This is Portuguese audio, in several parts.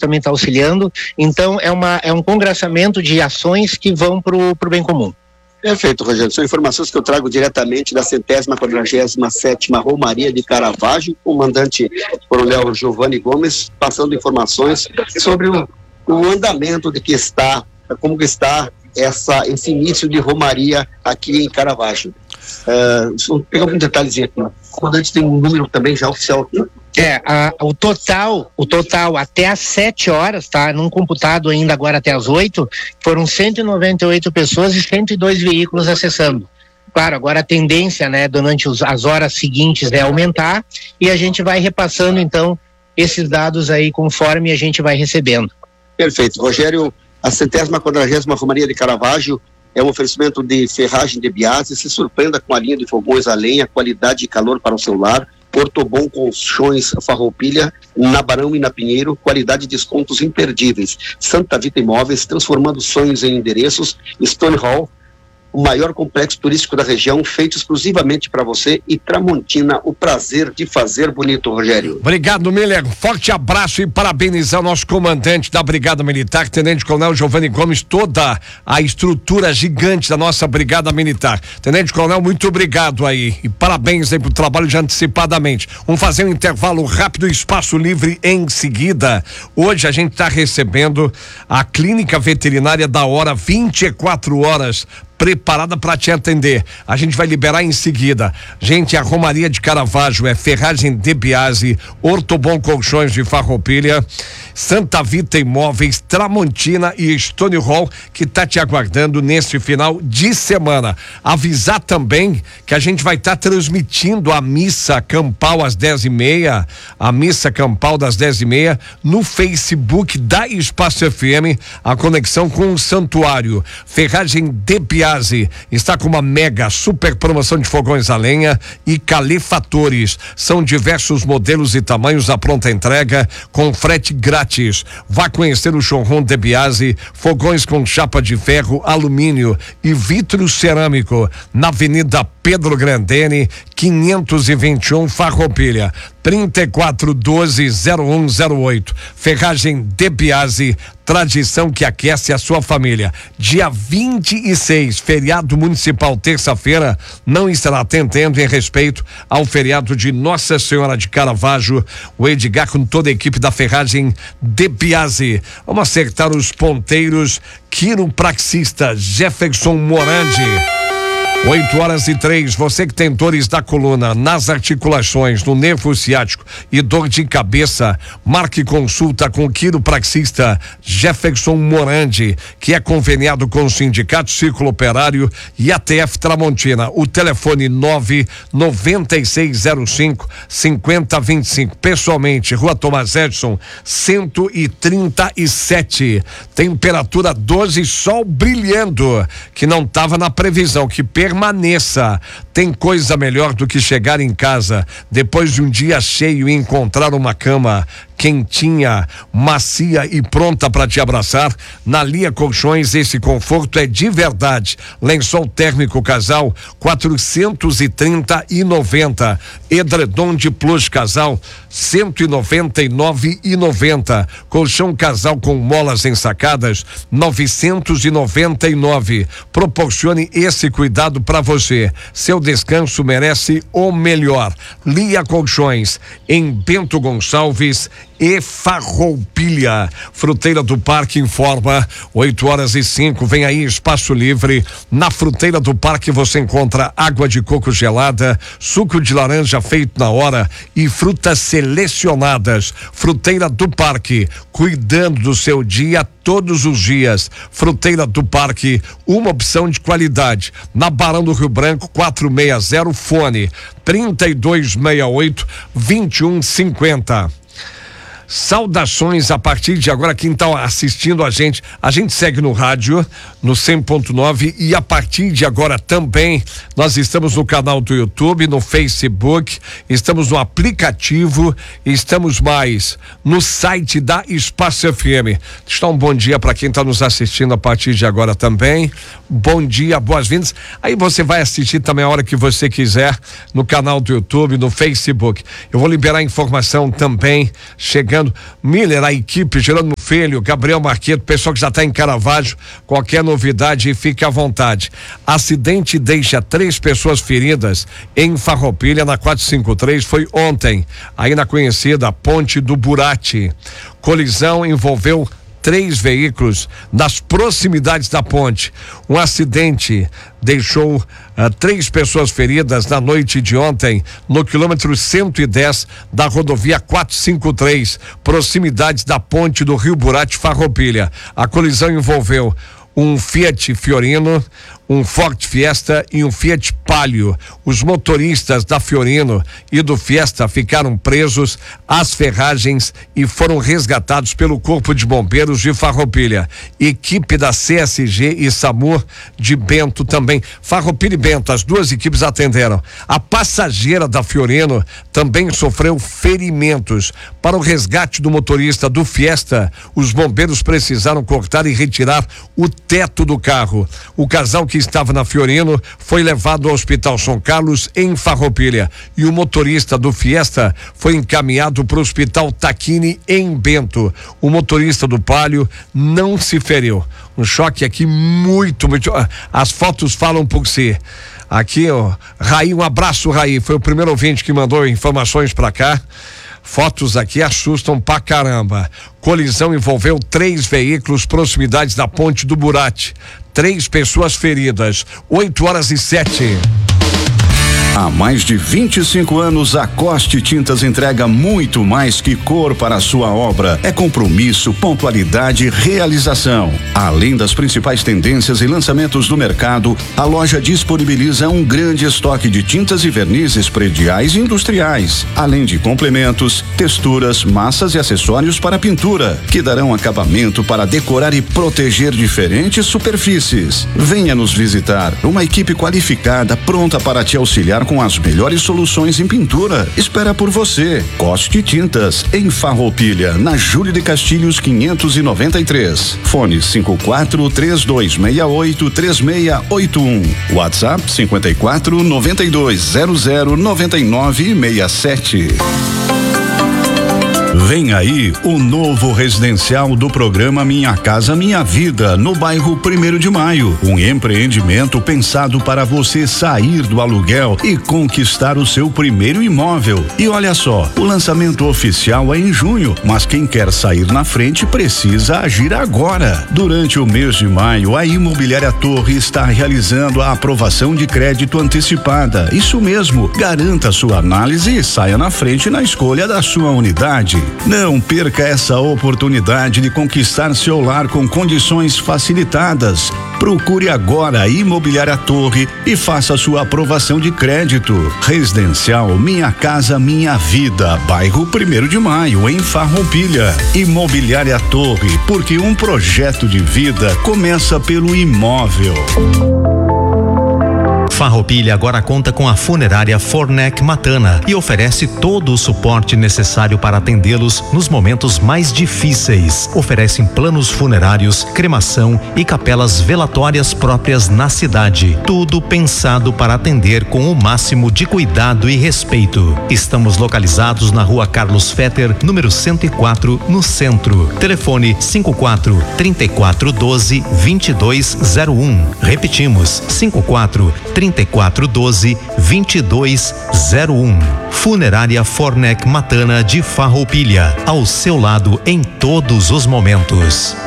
também está auxiliando. Então é um congressamento de ações que vão pro bem comum. Perfeito, Rogério. São informações que eu trago diretamente da 147ª Romaria de Caravaggio, comandante Coronel Giovanni Gomes, passando informações sobre o andamento de como que está esse início de Romaria aqui em Caravaggio. Vou pegar um detalhezinho aqui. O comandante tem um número também já oficial aqui? O total até às 7 horas, tá? Não computado ainda agora até às 8, foram 198 pessoas e 102 veículos acessando. Claro, agora a tendência, né, durante as horas seguintes é aumentar e a gente vai repassando, então, esses dados aí conforme a gente vai recebendo. Perfeito. Rogério, a 140ª Romaria de Caravaggio é um oferecimento de Ferragem de Biase. Se surpreenda com a linha de fogões a lenha, qualidade e calor para o seu lar. Ortobon Colchões Farroupilha, na Barão e na Pinheiro, qualidade e descontos imperdíveis. Santa Vita Imóveis, transformando sonhos em endereços. Stone Hall, o maior complexo turístico da região, feito exclusivamente para você. E Tramontina, o prazer de fazer bonito, Rogério. Obrigado, Miller. Forte abraço e parabenizar o nosso comandante da Brigada Militar, Tenente Coronel Giovanni Gomes, toda a estrutura gigante da nossa Brigada Militar. Tenente Coronel, muito obrigado aí e parabéns aí pro trabalho já antecipadamente. Vamos fazer um intervalo rápido, espaço livre em seguida. Hoje a gente está recebendo a Clínica Veterinária da Hora, 24 horas, preparada para te atender. A gente vai liberar em seguida. Gente, a Romaria de Caravaggio é Ferragem de Biase, Ortobon Colchões de Farroupilha, Santa Vita Imóveis, Tramontina e Stone Hall, que tá te aguardando neste final de semana. Avisar também que a gente vai estar transmitindo a missa campal às 10h30, a missa campal das 10h30 no Facebook da Espaço FM, a conexão com o santuário. Ferragem de Biase está com uma mega super promoção de fogões a lenha e calefatores. São diversos modelos e tamanhos à pronta entrega com frete grátis. Vá conhecer o showroom de Biase, fogões com chapa de ferro, alumínio e vidro cerâmico na Avenida Pedro Grandene, 521 Farroupilha, 3412-0108. Ferragem de Biase, tradição que aquece a sua família. Dia 26, feriado municipal, terça-feira, não estará atendendo em respeito ao feriado de Nossa Senhora de Caravaggio. O Edgar com toda a equipe da Ferragem de Biase. Vamos acertar os ponteiros. Quiropraxista Jefferson Morandi. 8h03, você que tem dores da coluna, nas articulações, no nervo ciático e dor de cabeça, marque consulta com o quiropraxista Jefferson Morandi, que é conveniado com o Sindicato Círculo Operário e a TF Tramontina. O telefone 99605-5025. Pessoalmente, Rua Tomás Edson, 137. Temperatura 12, sol brilhando, que não estava na previsão, que permaneça. Tem coisa melhor do que chegar em casa depois de um dia cheio e encontrar uma cama quentinha, macia e pronta para te abraçar. Na Lia Colchões, esse conforto é de verdade. Lençol térmico casal, 430,90. Edredom de plus casal, 199,90. Colchão casal com molas ensacadas, 999. Proporcione esse cuidado para você. Seu descanso merece o melhor. Lia Colchões, em Bento Gonçalves e Farroupilha. Fruteira do Parque informa, 8h05, vem aí espaço livre. Na Fruteira do Parque você encontra água de coco gelada, suco de laranja feito na hora e frutas selecionadas. Fruteira do Parque, cuidando do seu dia todos os dias. Fruteira do Parque, uma opção de qualidade. Na Barão do Rio Branco, 460, fone 3268-2150. Saudações a partir de agora, quem está assistindo a gente segue no rádio, no 100.9, e a partir de agora também nós estamos no canal do YouTube, no Facebook, estamos no aplicativo, estamos mais no site da Espaço FM. Deixa um bom dia para quem está nos assistindo a partir de agora também. Bom dia, boas-vindas. Aí você vai assistir também a hora que você quiser no canal do YouTube, no Facebook. Eu vou liberar informação também chegando. Miller, a equipe, Gerando Filho, Gabriel Marqueto, pessoal que já está em Caravaggio, qualquer novidade fique à vontade. Acidente deixa 3 pessoas feridas em Farroupilha, na 453, foi ontem, aí na conhecida Ponte do Burati. Colisão envolveu 3 veículos nas proximidades da ponte. Um acidente deixou 3 pessoas feridas na noite de ontem, no quilômetro 110 da rodovia 453, proximidades da ponte do Rio Burati, Farroupilha. A colisão envolveu um Fiat Fiorino, um Ford Fiesta e um Fiat Palio. Os motoristas da Fiorino e do Fiesta ficaram presos às ferragens e foram resgatados pelo Corpo de Bombeiros de Farroupilha. Equipe da CSG e SAMU de Bento também. Farroupilha e Bento, as 2 equipes atenderam. A passageira da Fiorino também sofreu ferimentos. Para o resgate do motorista do Fiesta, os bombeiros precisaram cortar e retirar o teto do carro. O casal que estava na Fiorino foi levado ao Hospital São Carlos em Farroupilha e o motorista do Fiesta foi encaminhado para o Hospital Tacchini em Bento. O motorista do Palio não se feriu. Um choque aqui muito. As fotos falam por si. Aqui, ó, Raí, um abraço, Raí. Foi o primeiro ouvinte que mandou informações para cá. Fotos aqui assustam pra caramba. Colisão envolveu 3 veículos, proximidades da Ponte do Burati. 3 pessoas feridas. 8h07. Há mais de 25 anos, a Coste Tintas entrega muito mais que cor para a sua obra. É compromisso, pontualidade e realização. Além das principais tendências e lançamentos do mercado, a loja disponibiliza um grande estoque de tintas e vernizes prediais e industriais, além de complementos, texturas, massas e acessórios para pintura, que darão acabamento para decorar e proteger diferentes superfícies. Venha nos visitar. Uma equipe qualificada pronta para te auxiliar com as melhores soluções em pintura. Espera por você. Coste Tintas, em Farroupilha, na Júlio de Castilhos 593. Fone 54-3268-3681. WhatsApp 54-9200-9967. Vem aí o novo residencial do programa Minha Casa Minha Vida, no bairro 1º de Maio. Um empreendimento pensado para você sair do aluguel e conquistar o seu primeiro imóvel. E olha só, o lançamento oficial é em junho, mas quem quer sair na frente precisa agir agora. Durante o mês de maio, a Imobiliária Torre está realizando a aprovação de crédito antecipada. Isso mesmo, garanta sua análise e saia na frente na escolha da sua unidade. Não perca essa oportunidade de conquistar seu lar com condições facilitadas. Procure agora a Imobiliária Torre e faça sua aprovação de crédito. Residencial Minha Casa Minha Vida, bairro 1º de Maio, em Farroupilha. Imobiliária Torre, porque um projeto de vida começa pelo imóvel. Farroupilha agora conta com a funerária Fornec Matana e oferece todo o suporte necessário para atendê-los nos momentos mais difíceis. Oferecem planos funerários, cremação e capelas velatórias próprias na cidade. Tudo pensado para atender com o máximo de cuidado e respeito. Estamos localizados na Rua Carlos Fetter, número 104, no centro. Telefone 54-3412-2201. Repetimos, 54-3412-2201. Funerária Fornec Matana de Farroupilha, ao seu lado em todos os momentos.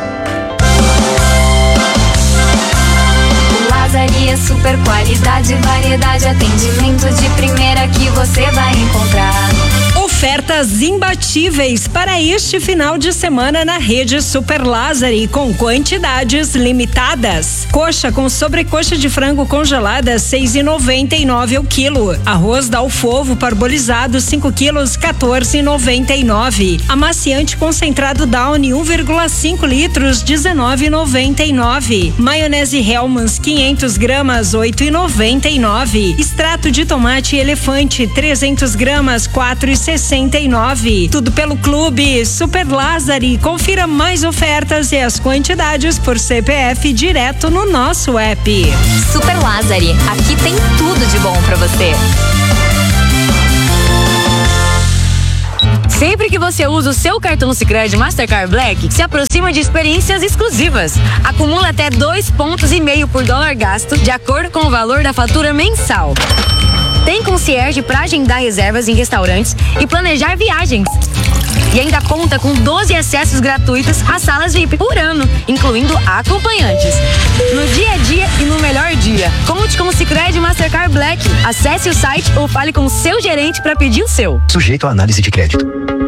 Lazaria, super qualidade, variedade, atendimento de primeira que você vai encontrar. Ofertas imbatíveis para este final de semana na rede Super Lázari, com quantidades limitadas. Coxa com sobrecoxa de frango congelada, 6,99 o quilo. Arroz dalfovo parbolizado, 5 quilos, 14,99. Amaciante concentrado Downy, 1,5 litros, 19,99. Maionese Hellmann's, 500 gramas, 8,99. Extrato de tomate elefante, 300 gramas, 4,69. Tudo pelo Clube Super Lázari. Confira mais ofertas e as quantidades por CPF direto no nosso app. Super Lázari, aqui tem tudo de bom pra você. Sempre que você usa o seu cartão Sicredi Mastercard Black, se aproxima de experiências exclusivas. Acumula até 2,5 pontos por dólar gasto, de acordo com o valor da fatura mensal. Tem concierge para agendar reservas em restaurantes e planejar viagens. E ainda conta com 12 acessos gratuitos às salas VIP por ano, incluindo acompanhantes. No dia a dia e no melhor dia. Conte com o Sicredi Mastercard Black. Acesse o site ou fale com o seu gerente para pedir o seu. Sujeito à análise de crédito.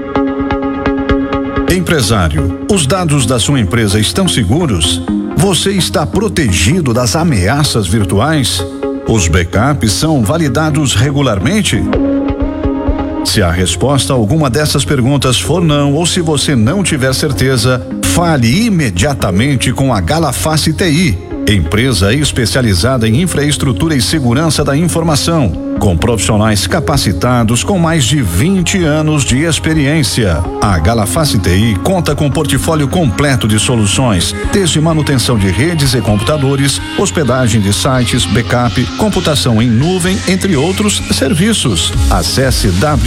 Empresário, os dados da sua empresa estão seguros? Você está protegido das ameaças virtuais? Os backups são validados regularmente? Se a resposta a alguma dessas perguntas for não, ou se você não tiver certeza, fale imediatamente com a Galaface TI, empresa especializada em infraestrutura e segurança da informação, com profissionais capacitados com mais de 20 anos de experiência. A Galaface TI conta com um portfólio completo de soluções, desde manutenção de redes e computadores, hospedagem de sites, backup, computação em nuvem, entre outros serviços. Acesse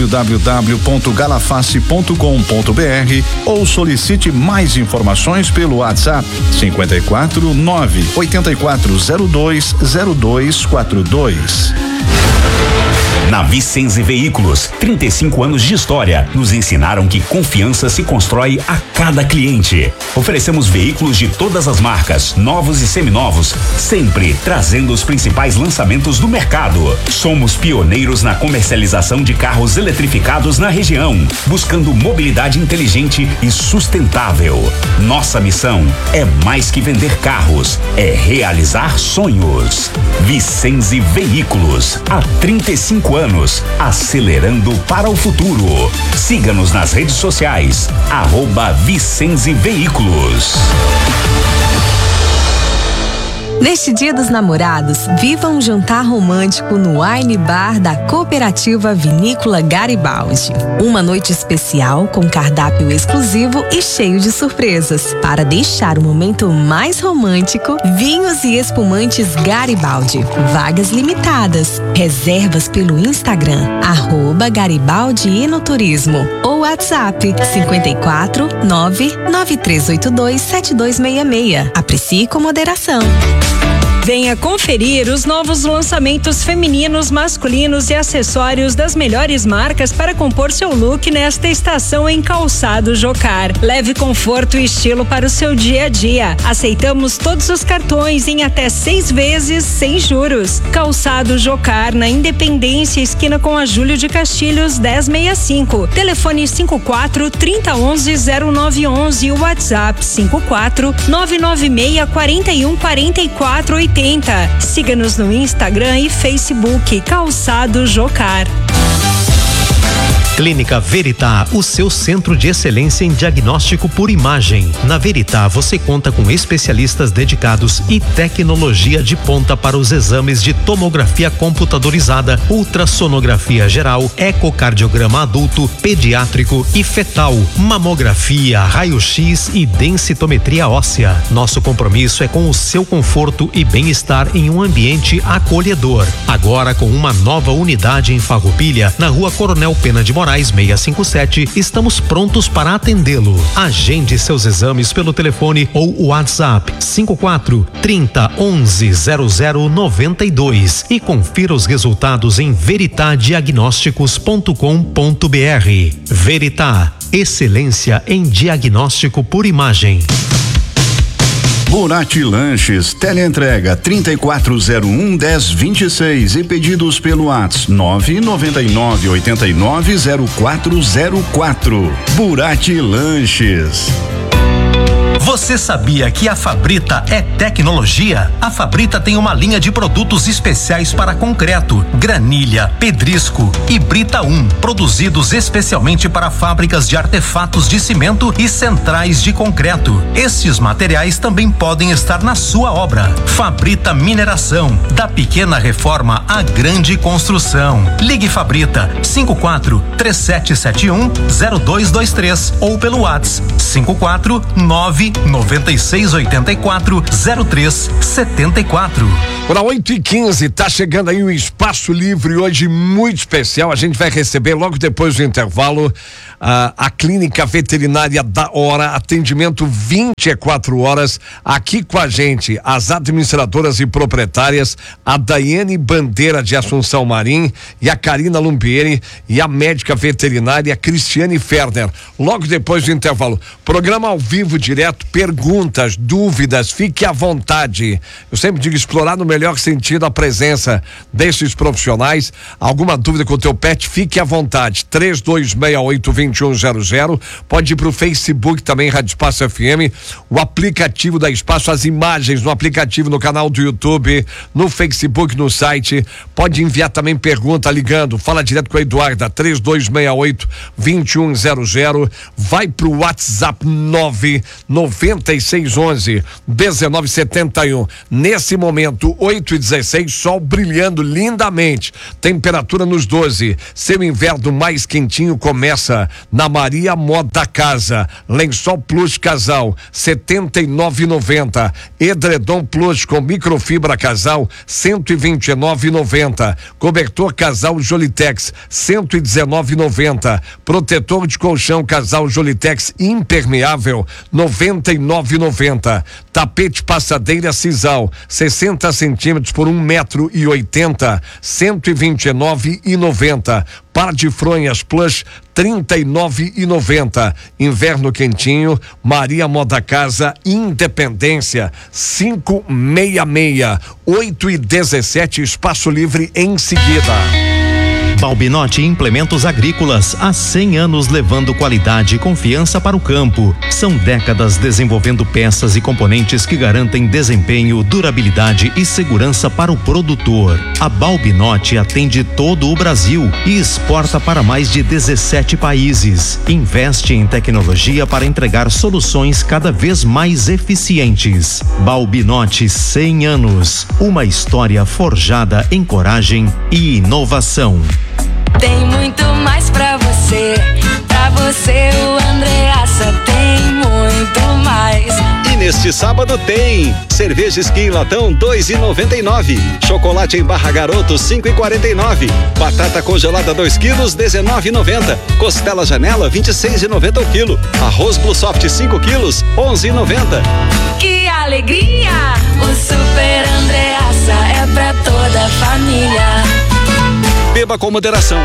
www.galaface.com.br ou solicite mais informações pelo WhatsApp 54 9 8402 0242. Na Vicenze Veículos, 35 anos de história nos ensinaram que confiança se constrói a cada cliente. Oferecemos veículos de todas as marcas, novos e seminovos, sempre trazendo os principais lançamentos do mercado. Somos pioneiros na comercialização de carros eletrificados na região, buscando mobilidade inteligente e sustentável. Nossa missão é mais que vender carros, é realizar sonhos. Vicenze Veículos, há 35 anos, acelerando para o futuro. Siga-nos nas redes sociais, @Vicenze Veículos. Neste Dia dos Namorados, viva um jantar romântico no Wine Bar da Cooperativa Vinícola Garibaldi. Uma noite especial com cardápio exclusivo e cheio de surpresas. Para deixar o momento mais romântico, vinhos e espumantes Garibaldi. Vagas limitadas. Reservas pelo Instagram, @Garibaldi Enoturismo ou WhatsApp 54 99382 7266. Aprecie com moderação. Venha conferir os novos lançamentos femininos, masculinos e acessórios das melhores marcas para compor seu look nesta estação em Calçado Jocar. Leve conforto e estilo para o seu dia a dia. Aceitamos todos os cartões em até 6 vezes sem juros. Calçado Jocar, na Independência, esquina com a Júlio de Castilhos, 1065. Telefone 54 3011 0911 e o WhatsApp 54 996 41 44 80. Siga-nos no Instagram e Facebook, Calçado Jocar. Clínica Veritá, o seu centro de excelência em diagnóstico por imagem. Na Veritá, você conta com especialistas dedicados e tecnologia de ponta para os exames de tomografia computadorizada, ultrassonografia geral, ecocardiograma adulto, pediátrico e fetal, mamografia, raio-x e densitometria óssea. Nosso compromisso é com o seu conforto e bem-estar em um ambiente acolhedor. Agora com uma nova unidade em Farroupilha, na Rua Coronel Pena de Moraes 657, estamos prontos para atendê-lo. Agende seus exames pelo telefone ou WhatsApp 54 30 11 0092 e confira os resultados em veritadiagnósticos.com.br. Veritá, excelência em diagnóstico por imagem. Burati Lanches, teleentrega 3401 1026 e pedidos pelo WhatsApp 999 89 0404. Burati Lanches. Você sabia que a Fabrita é tecnologia? A Fabrita tem uma linha de produtos especiais para concreto, granilha, pedrisco e brita 1, produzidos especialmente para fábricas de artefatos de cimento e centrais de concreto. Esses materiais também podem estar na sua obra. Fabrita Mineração, da pequena reforma à grande construção. Ligue Fabrita 54 3771 0223 ou pelo WhatsApp 54 9 9684 0374. Para 8h15, tá chegando aí um espaço livre hoje muito especial. A gente vai receber logo depois do intervalo a Clínica Veterinária da Hora, atendimento 24 horas. Aqui com a gente, as administradoras e proprietárias, a Daiane Bandeira de Assunção Marim e a Karina Lumpieri e a médica veterinária Cristiane Ferner. Logo depois do intervalo, programa ao vivo direto, perguntas, dúvidas, fique à vontade. Eu sempre digo, explorar no melhor sentido a presença desses profissionais. Alguma dúvida com o teu pet, fique à vontade. 3268-2100. Pode ir pro Facebook também, Rádio Espaço FM, o aplicativo da Espaço, as imagens no aplicativo, no canal do YouTube, no Facebook, no site. Pode enviar também pergunta ligando, fala direto com a Eduarda, 3268-2100. Vai pro WhatsApp 99611-1971. Nesse momento, 8h16, sol brilhando lindamente, temperatura nos 12. Seu inverno mais quentinho começa na Maria Moda Casa. Lençol Plus Casal, R$79,90. Edredom Plus com microfibra casal, R$129,90. Cobertor casal Jolitex, R$119,90. Protetor de colchão casal Jolitex impermeável, R$99,90. Tapete passadeira Sisal, 60 centímetros por 1,80 m, R$129,90. Par de fronhas Plus, R$39,90. Inverno quentinho, Maria Moda Casa, Independência, 566. 8h17, espaço livre em seguida. Balbinotti Implementos Agrícolas, há 100 anos levando qualidade e confiança para o campo. São décadas desenvolvendo peças e componentes que garantem desempenho, durabilidade e segurança para o produtor. A Balbinotti atende todo o Brasil e exporta para mais de 17 países. Investe em tecnologia para entregar soluções cada vez mais eficientes. Balbinotti, 100 anos. Uma história forjada em coragem e inovação. Tem muito mais pra você o Andreassa tem muito mais. E neste sábado tem cerveja Skin latão 2,99, chocolate em barra Garoto 5,49, batata congelada 2 quilos 19,90, costela Janela 26,90 o quilo, arroz Blue Soft 5 quilos 11,90. Que alegria! O Super Andreassa é pra toda a família. Beba com moderação.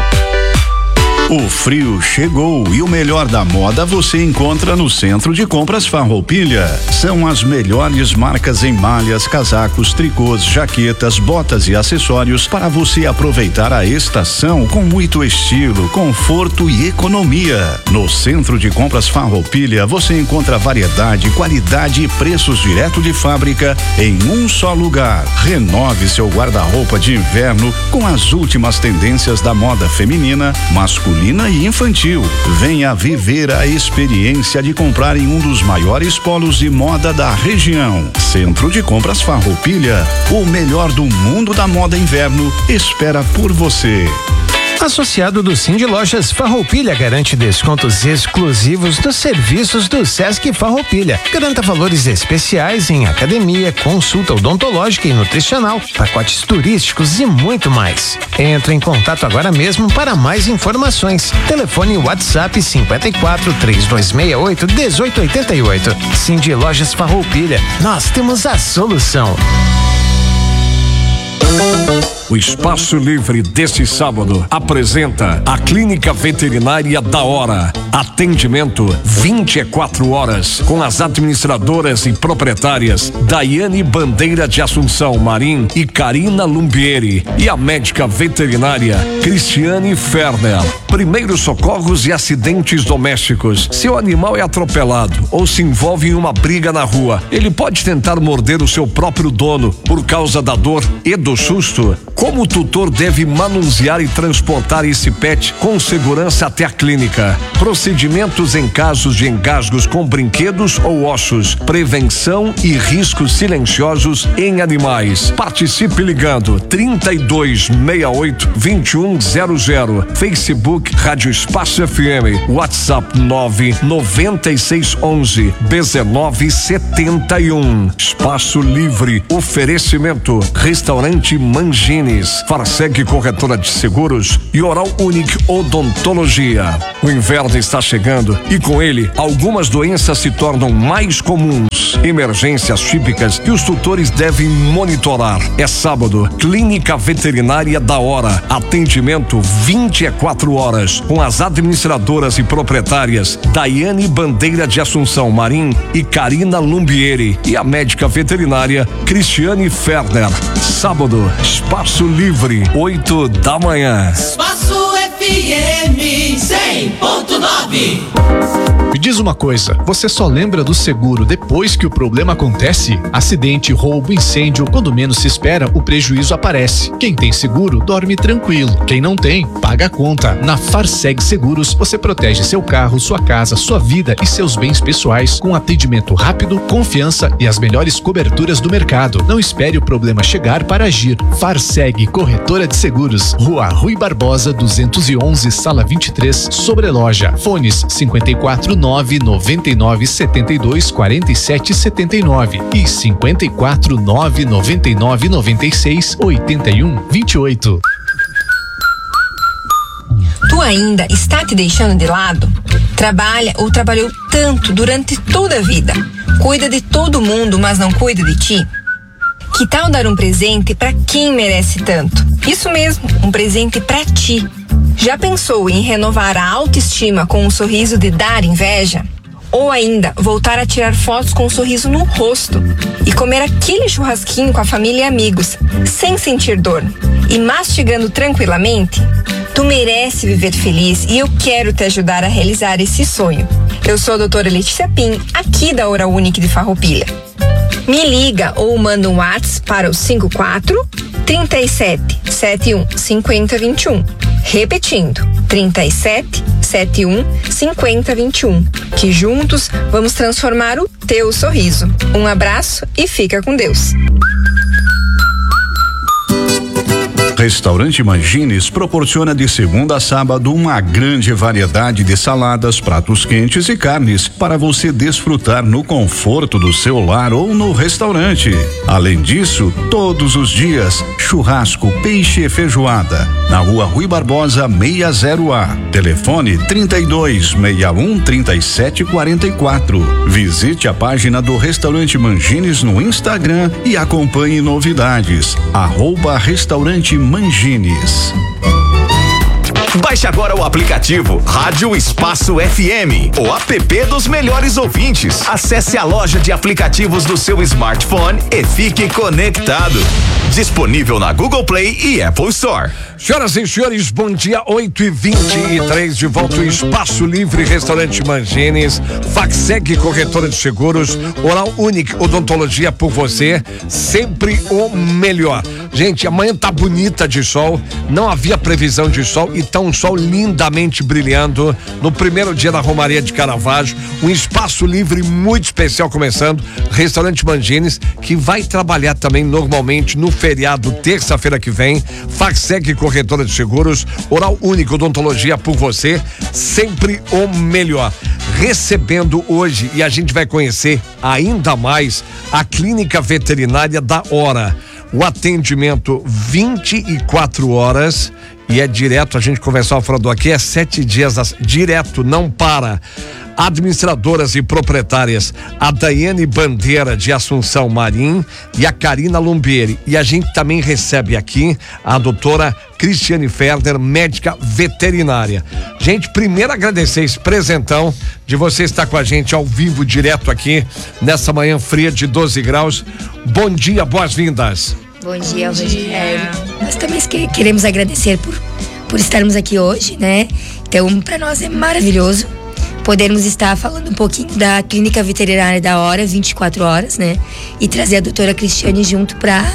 O frio chegou e o melhor da moda você encontra no Centro de Compras Farroupilha. São as melhores marcas em malhas, casacos, tricôs, jaquetas, botas e acessórios para você aproveitar a estação com muito estilo, conforto e economia. No Centro de Compras Farroupilha você encontra variedade, qualidade e preços direto de fábrica em um só lugar. Renove seu guarda-roupa de inverno com as últimas tendências da moda feminina, masculina e infantil. Venha viver a experiência de comprar em um dos maiores polos de moda da região. Centro de Compras Farroupilha, o melhor do mundo da moda inverno espera por você. Associado do Cindy Lojas Farroupilha garante descontos exclusivos dos serviços do Sesc Farroupilha. Garanta valores especiais em academia, consulta odontológica e nutricional, pacotes turísticos e muito mais. Entre em contato agora mesmo para mais informações. Telefone WhatsApp 54 3268 1888. Cindy Lojas Farroupilha. Nós temos a solução. O Espaço Livre deste sábado apresenta a Clínica Veterinária da Hora. Atendimento 24 horas com as administradoras e proprietárias Daiane Bandeira de Assunção Marim e Karina Lumpieri e a médica veterinária Cristiane Ferner. Primeiros socorros e acidentes domésticos. Se o animal é atropelado ou se envolve em uma briga na rua, ele pode tentar morder o seu próprio dono por causa da dor e do susto. Como o tutor deve manusear e transportar esse pet com segurança até a clínica? Procedimentos em casos de engasgos com brinquedos ou ossos, prevenção e riscos silenciosos em animais. Participe ligando 3268-2100, Facebook Rádio Espaço FM, WhatsApp 99611-1971. Espaço Livre, oferecimento Restaurante Mangines, Farseg Corretora de Seguros e Oral Unique Odontologia. O inverno está chegando e com ele algumas doenças se tornam mais comuns. Emergências típicas que os tutores devem monitorar. É sábado, Clínica Veterinária da Hora. Atendimento 24 horas com as administradoras e proprietárias Daiane Bandeira de Assunção Marim e Karina Lumbieri e a médica veterinária Cristiane Ferner. Sábado, Espaço Livre, 8 da manhã. Espaço FM 100.9. Me diz uma coisa, você só lembra do seguro depois que o problema acontece? Acidente, roubo, incêndio, quando menos se espera, o prejuízo aparece. Quem tem seguro, dorme tranquilo. Quem não tem, paga a conta. Na Farseg Seguros, você protege seu carro, sua casa, sua vida e seus bens pessoais com atendimento rápido, confiança e as melhores coberturas do mercado. Não espere o problema chegar para agir. Farseg Corretora de Seguros, Rua Rui Barbosa, 211, Sala 23, Sobreloja. Fones 549-9972-4779 e 549-9996-8128. Tu ainda está te deixando de lado? Trabalha ou trabalhou tanto durante toda a vida? Cuida de todo mundo, mas não cuida de ti? Que tal dar um presente para quem merece tanto? Isso mesmo, um presente para ti. Já pensou em renovar a autoestima com um sorriso de dar inveja? Ou ainda, voltar a tirar fotos com um sorriso no rosto e comer aquele churrasquinho com a família e amigos, sem sentir dor e mastigando tranquilamente? Tu merece viver feliz e eu quero te ajudar a realizar esse sonho. Eu sou a doutora Letícia Pim, aqui da Oral Unique de Farroupilha. Me liga ou manda um WhatsApp para o 54 37 71 50 21. Repetindo, 37 71 50 21. Que juntos vamos transformar o teu sorriso. Um abraço e fica com Deus. Restaurante Mangines proporciona de segunda a sábado uma grande variedade de saladas, pratos quentes e carnes para você desfrutar no conforto do seu lar ou no restaurante. Além disso, todos os dias, churrasco, peixe e feijoada. Na Rua Rui Barbosa 60A. Telefone 3261-3744. Visite a página do Restaurante Mangines no Instagram e acompanhe novidades. @Restaurante Mangines. Baixe agora o aplicativo Rádio Espaço FM, o app dos melhores ouvintes. Acesse a loja de aplicativos do seu smartphone e fique conectado. Disponível na Google Play e Apple Store. Senhoras e senhores, bom dia, 8h23, de volta ao Espaço Livre, Restaurante Mangines, Farseg Corretora de Seguros, Oral Unique Odontologia por você, sempre o melhor. Gente, amanhã tá bonita de sol, não havia previsão de sol e tá um sol lindamente brilhando no primeiro dia da Romaria de Caravaggio, um espaço livre muito especial começando, Restaurante Mangines, que vai trabalhar também normalmente no feriado, terça-feira que vem, Farseg Corretora de Seguros, Oral Unique Odontologia por você, sempre o melhor. Recebendo hoje, e a gente vai conhecer ainda mais, a Clínica Veterinária da Hora. O atendimento 24 horas e é direto, a gente conversava falando aqui, é 7 dias direto, não para. Administradoras e proprietárias, a Daiane Bandeira de Assunção Marim e a Karina Lumbieri. E a gente também recebe aqui a doutora Cristiane Ferner, médica veterinária. Gente, primeiro agradecer esse presentão de você estar com a gente ao vivo, direto aqui, nessa manhã fria de 12 graus. Bom dia, boas-vindas. Bom dia, Rogério. Nós também queremos agradecer por estarmos aqui hoje, né? Então, para nós é maravilhoso podermos estar falando um pouquinho da Clínica Veterinária da Hora, 24 horas, né? E trazer a doutora Cristiane junto para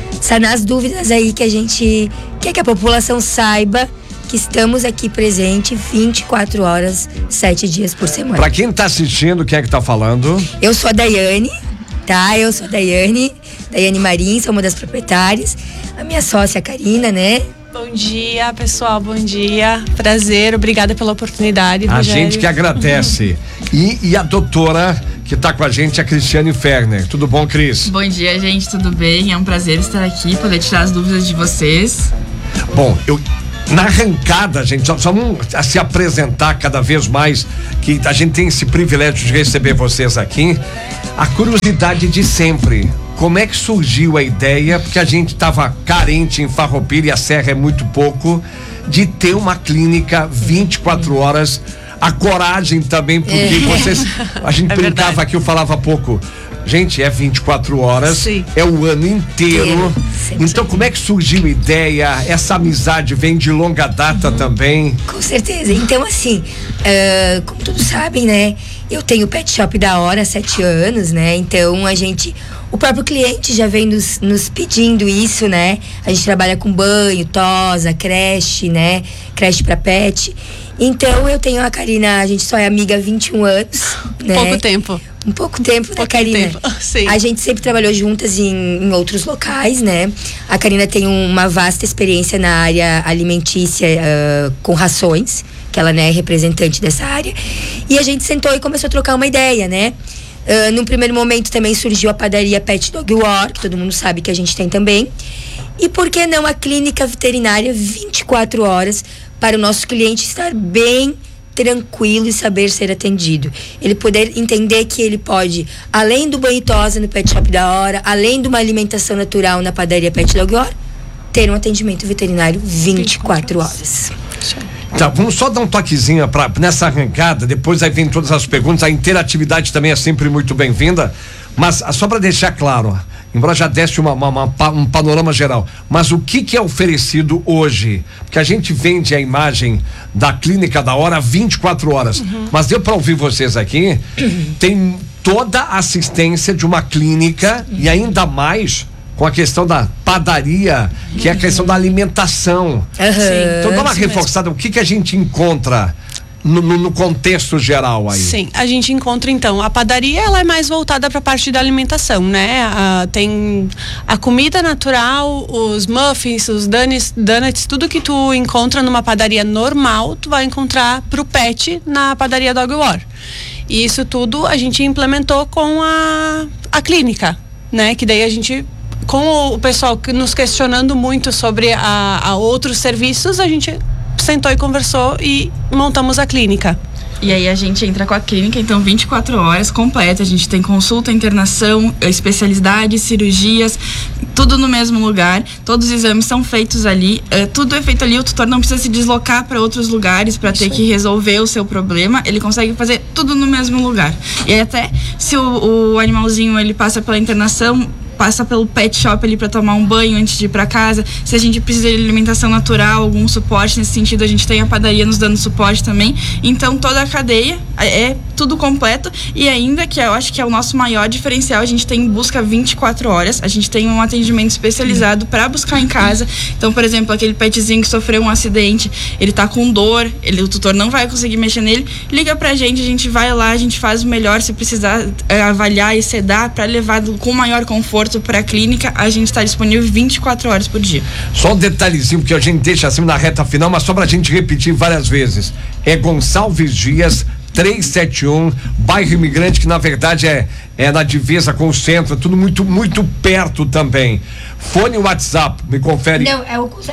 sanar as dúvidas aí que a gente quer que a população saiba que estamos aqui presente 24 horas, 7 dias por semana. Pra quem tá assistindo, quem é que tá falando? Eu sou a Daiane, tá? Eu sou a Daiane Marins, sou uma das proprietárias. A minha sócia, a Karina, né? Bom dia, pessoal, bom dia. Prazer, obrigada pela oportunidade. A Rogério. gente que agradece. E a doutora que tá com a gente, a Cristiane Ferner. Tudo bom, Cris? Bom dia, gente, tudo bem? É um prazer estar aqui, poder tirar as dúvidas de vocês. Bom, na arrancada, gente, só vamos se apresentar cada vez mais, que a gente tem esse privilégio de receber vocês aqui. A curiosidade de sempre, como é que surgiu a ideia, porque a gente estava carente em Farroupilha, e a Serra é muito pouco, de ter uma clínica 24 horas, a coragem também, porque vocês, a gente brincava aqui, eu falava pouco. Gente, é 24 horas, sim, é o ano inteiro. Então, como é que surgiu a ideia? Essa amizade vem de longa data também? Com certeza. Então, assim, como todos sabem, né? Eu tenho o Pet Shop da Hora há 7 anos, né? Então, o próprio cliente já vem nos pedindo isso, né? A gente trabalha com banho, tosa, creche, né? Creche pra pet. Então, eu tenho a Karina, a gente só é amiga há 21 anos, né? Um pouco tempo, né, Karina? Sim. A gente sempre trabalhou juntas em outros locais, né? A Karina tem uma vasta experiência na área alimentícia com rações, que ela, né, é representante dessa área. E a gente sentou e começou a trocar uma ideia, né? Num primeiro momento também surgiu a padaria Pet Dog War, que todo mundo sabe que a gente tem também. E por que não a clínica veterinária 24 horas para o nosso cliente estar bem tranquilo e saber ser atendido. Ele poder entender que ele pode, além do banho e tosa no Pet Shop da Hora, além de uma alimentação natural na padaria Pet Dog War, ter um atendimento veterinário 24 horas. Tá, vamos só dar um toquezinho nessa arrancada, depois aí vem todas as perguntas, a interatividade também é sempre muito bem-vinda, mas só para deixar claro, embora já desse um panorama geral, mas o que é oferecido hoje? Porque a gente vende a imagem da clínica da Hora 24 horas, mas deu para ouvir vocês aqui, tem toda a assistência de uma clínica e ainda mais com a questão da padaria, que é a questão da alimentação. Então dá uma reforçada, o que a gente encontra no contexto geral aí? Sim, a gente encontra então, a padaria ela é mais voltada para a parte da alimentação, né? Tem a comida natural, os muffins, os donuts, tudo que tu encontra numa padaria normal, tu vai encontrar pro pet na padaria Dog War. E isso tudo a gente implementou com a clínica, né? Que daí a gente, com o pessoal nos questionando muito sobre a outros serviços, a gente sentou e conversou e montamos a clínica. E aí a gente entra com a clínica, então 24 horas completa, a gente tem consulta, internação, especialidades, cirurgias, tudo no mesmo lugar, todos os exames são feitos ali, tudo é feito ali, o tutor não precisa se deslocar para outros lugares para ter que resolver o seu problema, ele consegue fazer tudo no mesmo lugar. E aí até se o animalzinho ele passa pela internação, passa pelo pet shop ali para tomar um banho antes de ir para casa. Se a gente precisa de alimentação natural, algum suporte nesse sentido, a gente tem a padaria nos dando suporte também. Então toda a cadeia é tudo completo e ainda que eu acho que é o nosso maior diferencial, a gente tem busca 24 horas, a gente tem um atendimento especializado para buscar em casa. Então, por exemplo, aquele petzinho que sofreu um acidente, ele tá com dor, o tutor não vai conseguir mexer nele, liga pra gente, a gente vai lá, a gente faz o melhor, se precisar avaliar e sedar para levar com maior conforto para a clínica, a gente está disponível 24 horas por dia. Só um detalhezinho que a gente deixa assim na reta final, mas só pra gente repetir várias vezes. É Gonçalves Dias 371, bairro Imigrante, que na verdade é na divisa com o centro, tudo muito, muito perto também. Fone WhatsApp, me confere. Não,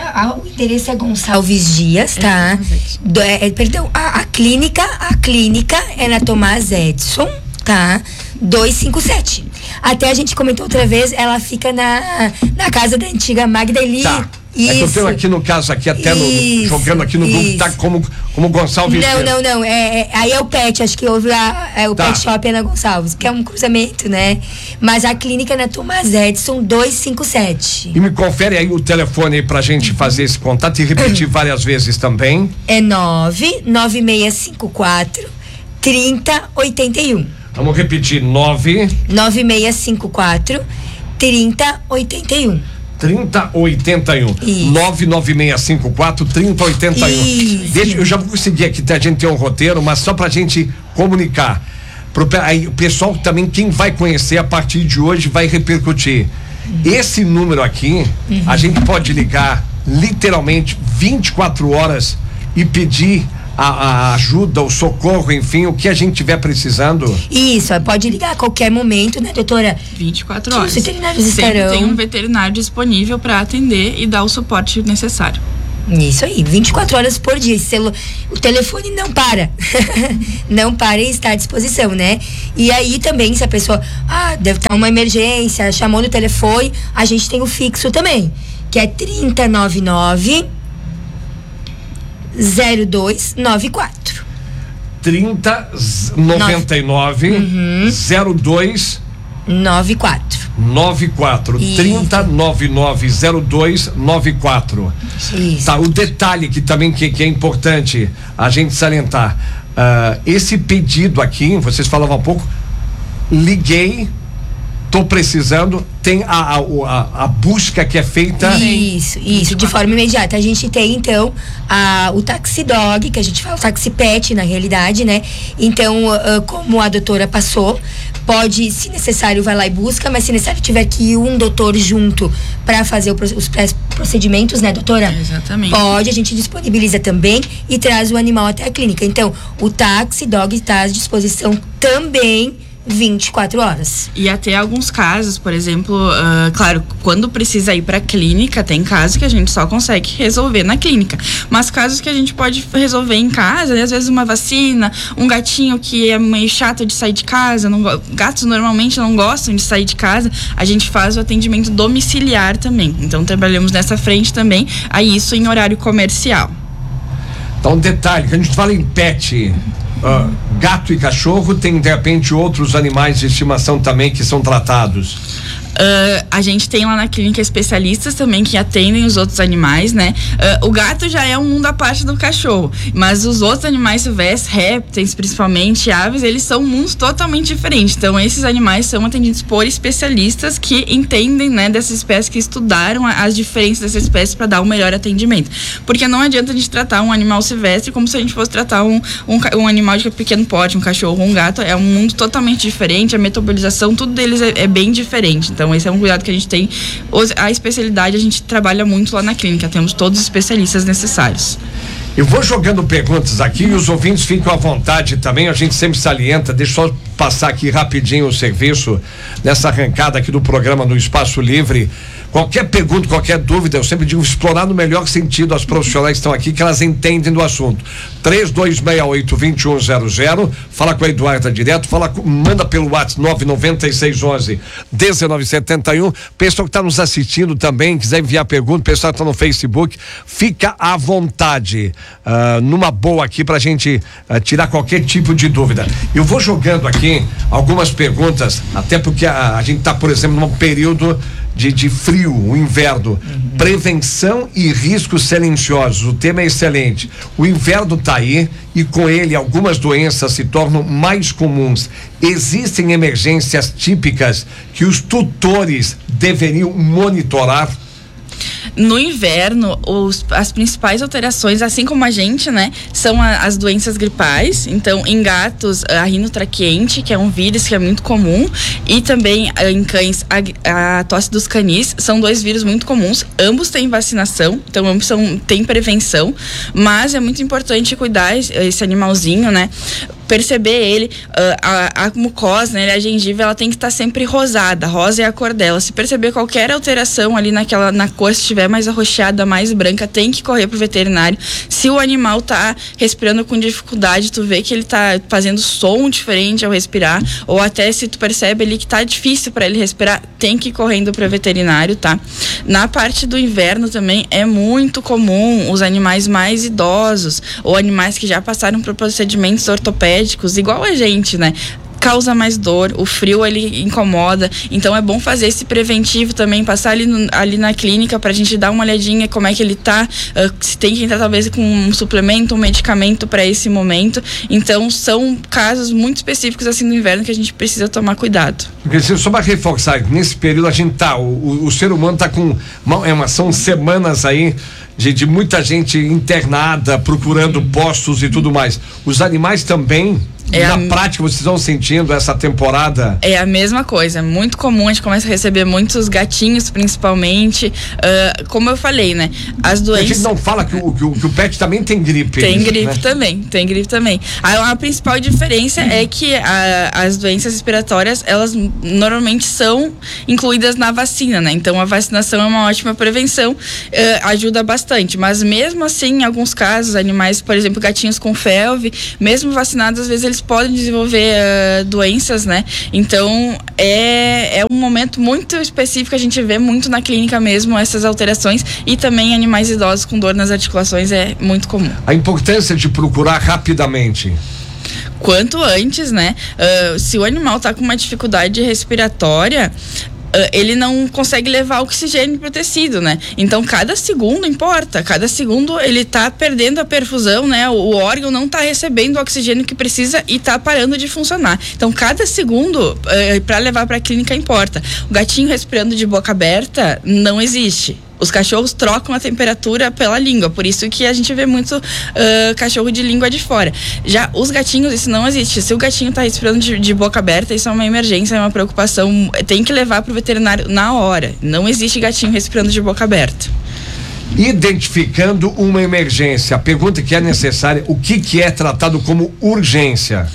o endereço é Gonçalves Dias, tá? Perdão, a clínica é na Tomás Edson, tá? 257. Até a gente comentou outra vez, ela fica na casa da antiga Magda Eli. Tá. Isso. É que eu tenho aqui no caso, aqui até jogando aqui no grupo, tá como Gonçalves. Não. Aí é o pet, acho que houve o pet shop é na Gonçalves, que é um cruzamento, né? Mas a clínica é na Tomás Edson 257. E me confere aí o telefone aí pra gente fazer esse contato e repetir várias vezes também. É 99654 3081. Vamos repetir, 9654 3081. 3081. 99654-3081. Deixa, eu já vou conseguir aqui, a gente tem um roteiro, mas só pra gente comunicar. Aí, o pessoal também, quem vai conhecer a partir de hoje, vai repercutir. Esse número aqui, a gente pode ligar literalmente 24 horas e pedir a ajuda, o socorro, enfim, o que a gente tiver precisando. Isso, pode ligar a qualquer momento, né, doutora? 24 horas. Os veterinários Sempre estarão. tem um veterinário disponível para atender e dar o suporte necessário. Isso aí, 24 horas por dia. O telefone não para. Não para e está à disposição, né? E aí também, se a pessoa, deve estar uma emergência, chamou no telefone, a gente tem o fixo também, que é 3099 0294. 3099 0294. 30990294. Tá, o detalhe que também que é importante a gente salientar, esse pedido aqui, vocês falavam há pouco, liguei, tô precisando, tem a busca que é feita. Isso, de forma imediata. A gente tem, então, o taxi dog, que a gente fala, o taxi pet, na realidade, né? Então, como a doutora passou, pode, se necessário, vai lá e busca, mas se necessário tiver que ir um doutor junto para fazer os procedimentos, né, doutora? Exatamente. Pode, a gente disponibiliza também e traz o animal até a clínica. Então, o taxi dog está à disposição também 24 horas. E até alguns casos, por exemplo, claro, quando precisa ir pra clínica, tem casos que a gente só consegue resolver na clínica. Mas casos que a gente pode resolver em casa, né? Às vezes uma vacina, um gatinho que é meio chato de sair de casa, gatos normalmente não gostam de sair de casa, a gente faz o atendimento domiciliar também. Então trabalhamos nessa frente também, aí isso em horário comercial. Então, detalhe, que a gente fala em pet, gato e cachorro, tem de repente outros animais de estimação também que são tratados? A gente tem lá na clínica especialistas também que atendem os outros animais, né? O gato já é um mundo à parte do cachorro, mas os outros animais silvestres, répteis, principalmente aves, eles são mundos totalmente diferentes. Então esses animais são atendidos por especialistas que entendem, né, dessas espécies, que estudaram as diferenças dessas espécies para dar um melhor atendimento. Porque não adianta a gente tratar um animal silvestre como se a gente fosse tratar um animal de pequeno porte, um cachorro ou um gato. É um mundo totalmente diferente, a metabolização, tudo deles é bem diferente. Então esse é um cuidado que a gente tem. A especialidade a gente trabalha muito lá na clínica, temos todos os especialistas necessários. Eu vou jogando perguntas aqui e os ouvintes ficam à vontade também, a gente sempre salienta. Deixa eu só passar aqui rapidinho o serviço nessa arrancada aqui do programa no Espaço Livre. Qualquer pergunta, qualquer dúvida, eu sempre digo, explorar no melhor sentido as profissionais que estão aqui, que elas entendem do assunto. 3268-2100, fala com a Eduarda direto, manda pelo WhatsApp 99611-1971. Pessoal que está nos assistindo também, quiser enviar pergunta, pessoal que está no Facebook, fica à vontade, numa boa aqui pra gente tirar qualquer tipo de dúvida. Eu vou jogando aqui algumas perguntas, até porque a gente está, por exemplo, num período de frio, o inverno. Prevenção e riscos silenciosos, o tema é excelente. O inverno está aí e com ele algumas doenças se tornam mais comuns. Existem emergências típicas que os tutores deveriam monitorar? No inverno, as principais alterações, assim como a gente, né, são as doenças gripais. Então, em gatos, a rinotraqueite, que é um vírus que é muito comum, e também em cães, a tosse dos canis, são dois vírus muito comuns. Ambos têm vacinação, então ambos têm prevenção, mas é muito importante cuidar esse animalzinho, né? Perceber ele, a mucosa, né, a gengiva, ela tem que estar sempre rosada. Rosa é a cor dela. Se perceber qualquer alteração ali na cor, se estiver mais arroxeada, mais branca, tem que correr pro veterinário. Se o animal tá respirando com dificuldade, tu vê que ele tá fazendo som diferente ao respirar, ou até se tu percebe ali que tá difícil para ele respirar, tem que ir correndo pro veterinário, tá? Na parte do inverno também é muito comum os animais mais idosos, ou animais que já passaram por procedimentos ortopédicos, igual a gente, né? causa mais dor, o frio ele incomoda, então é bom fazer esse preventivo também, passar ali na clínica pra gente dar uma olhadinha como é que ele tá, se tem que entrar talvez com um suplemento, um medicamento para esse momento. Então são casos muito específicos assim no inverno que a gente precisa tomar cuidado. Só para reforçar, nesse período a gente o ser humano tá com são semanas aí de muita gente internada, procurando postos e tudo mais. Os animais também, na prática, vocês estão sentindo essa temporada? É a mesma coisa, é muito comum, a gente começa a receber muitos gatinhos, principalmente, como eu falei, né, as doenças... A gente não fala que o pet também tem gripe. Tem gripe também. A principal diferença é que as doenças respiratórias, elas normalmente são incluídas na vacina, né, então a vacinação é uma ótima prevenção, ajuda bastante, mas mesmo assim, em alguns casos, animais, por exemplo, gatinhos com felve, mesmo vacinados, às vezes eles podem desenvolver doenças, né? Então é um momento muito específico, a gente vê muito na clínica mesmo essas alterações, e também animais idosos com dor nas articulações é muito comum. A importância de procurar rapidamente. Quanto antes, né? Se o animal tá com uma dificuldade respiratória, ele não consegue levar oxigênio pro tecido, né? Então cada segundo importa, cada segundo ele tá perdendo a perfusão, né? O órgão não tá recebendo o oxigênio que precisa e tá parando de funcionar. Então cada segundo para levar para a clínica importa. O gatinho respirando de boca aberta não existe. Os cachorros trocam a temperatura pela língua, por isso que a gente vê muito cachorro de língua de fora. Já os gatinhos, isso não existe. Se o gatinho tá respirando de boca aberta, isso é uma emergência, é uma preocupação, tem que levar pro veterinário na hora. Não existe gatinho respirando de boca aberta. Identificando uma emergência, a pergunta que é necessária, o que é tratado como urgência?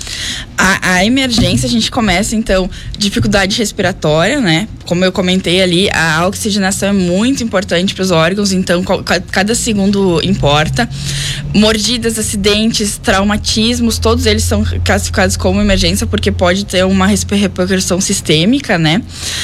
A emergência, a gente começa então, dificuldade respiratória, né? Como eu comentei ali, a oxigenação é muito importante para os órgãos, então cada segundo importa. Mordidas, acidentes, traumatismos, todos eles são classificados como emergência, porque pode ter uma repercussão sistêmica, né?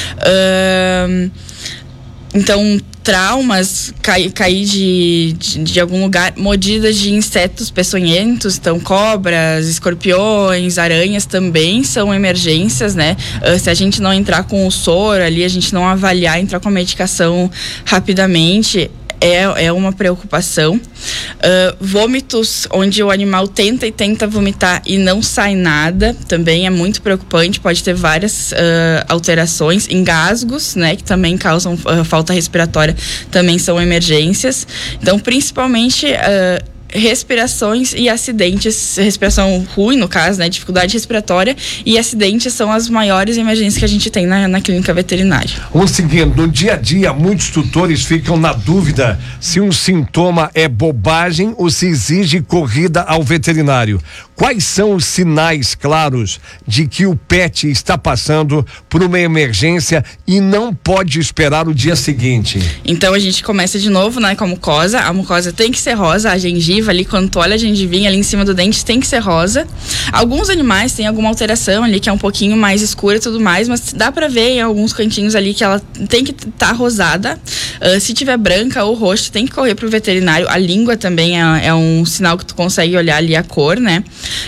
Então, traumas, cair de algum lugar, mordidas de insetos peçonhentos, então cobras, escorpiões, aranhas também são emergências, né? Se a gente não entrar com o soro ali, a gente não avaliar, entrar com a medicação rapidamente, é uma preocupação. Vômitos, onde o animal tenta vomitar e não sai nada, também é muito preocupante, pode ter várias alterações. Engasgos, né, que também causam falta respiratória, também são emergências. Então, principalmente respirações e acidentes, respiração ruim no caso, né, dificuldade respiratória e acidentes são as maiores emergências que a gente tem na clínica veterinária. Vamos seguindo, no dia a dia muitos tutores ficam na dúvida se um sintoma é bobagem ou se exige corrida ao veterinário. Quais são os sinais claros de que o pet está passando por uma emergência e não pode esperar o dia seguinte? Então a gente começa de novo, né, com a mucosa tem que ser rosa, a gengiva ali, quando tu olha a gengivinha ali em cima do dente, tem que ser rosa. Alguns animais têm alguma alteração ali que é um pouquinho mais escura e tudo mais, mas dá pra ver em alguns cantinhos ali que ela tem que estar rosada. Se tiver branca ou roxa, tem que correr pro veterinário. A língua também é um sinal que tu consegue olhar ali a cor, né?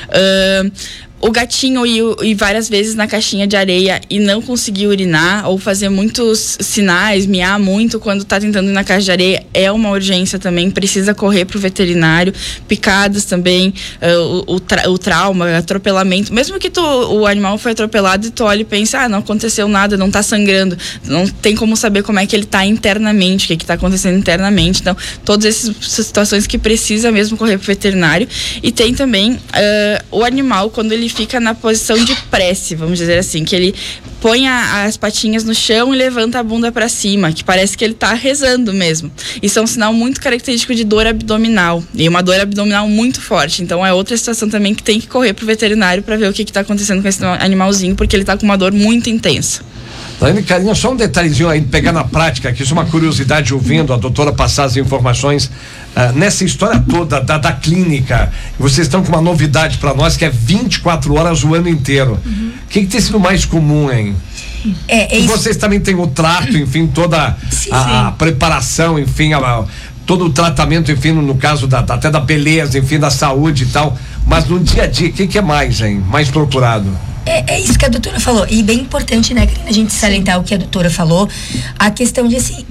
O gatinho ir várias vezes na caixinha de areia e não conseguir urinar ou fazer muitos sinais, miar muito quando tá tentando ir na caixa de areia é uma urgência também, precisa correr pro veterinário. Picadas também, o trauma, atropelamento, mesmo que o animal foi atropelado e tu olha e pensa, não aconteceu nada, não tá sangrando, não tem como saber como é que ele tá internamente, o que tá acontecendo internamente. Então, todas essas situações que precisa mesmo correr pro veterinário. E tem também o animal, quando ele fica na posição de prece, vamos dizer assim, que ele põe as patinhas no chão e levanta a bunda para cima, que parece que ele tá rezando mesmo. Isso é um sinal muito característico de dor abdominal, e uma dor abdominal muito forte. Então é outra situação também que tem que correr pro veterinário para ver o que tá acontecendo com esse animalzinho, porque ele tá com uma dor muito intensa. Carinha, só um detalhezinho aí, pegar na prática, que isso é uma curiosidade ouvindo a doutora passar as informações. Nessa história toda da clínica, vocês estão com uma novidade para nós que é 24 horas o ano inteiro. O que tem sido mais comum, hein? Vocês também têm o trato, enfim, toda a preparação, enfim, todo o tratamento, enfim, no caso até da beleza, enfim, da saúde e tal. Mas no dia a dia, o que é mais, hein? Mais procurado? É isso que a doutora falou. E bem importante, né, Karina, a gente salientar o que a doutora falou. A questão de, assim,